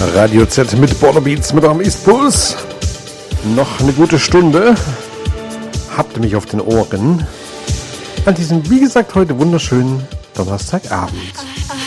Radio Z mit Border Beats mit am Eastpuls. Noch eine gute Stunde. Habt ihr mich auf den Ohren. An diesem, wie gesagt, heute wunderschönen Donnerstagabend.